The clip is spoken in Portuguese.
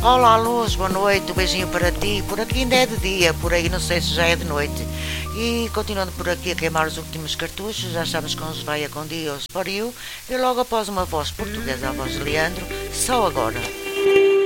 Olá, Luz, boa noite, um beijinho para ti. Por aqui ainda é de dia, por aí não sei se já é de noite. E continuando por aqui a queimar os últimos cartuchos, já sabes como se vai a com Dios for You. E logo após uma voz portuguesa, a voz de Leandro, só agora.